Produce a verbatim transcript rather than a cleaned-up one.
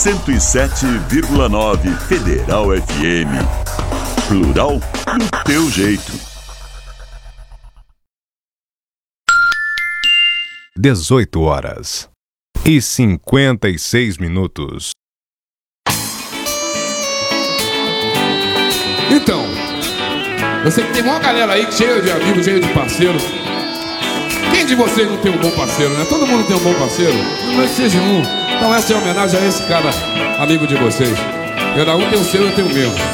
cento e sete vírgula nove Federal F M. Plural do teu jeito. dezoito horas e cinquenta e seis minutos. Então, eu sei que tem uma galera aí cheia de amigos, cheia de parceiros. Quem de vocês não tem um bom parceiro, né? Todo mundo tem um bom parceiro. Não é que seja um. Então essa é a homenagem a esse cara, amigo de vocês. Cada um tem o seu, eu tenho o meu.